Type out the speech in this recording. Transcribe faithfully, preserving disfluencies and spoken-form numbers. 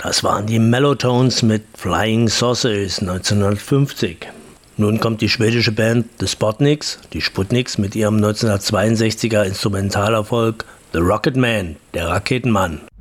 Das waren die Mellotones mit Flying Saucers neunzehnhundertfünfzig. Nun kommt die schwedische Band The Sputniks, die Sputniks mit ihrem neunzehnhundertzweiundsechziger Instrumentalerfolg The Rocket Man, der Raketenmann.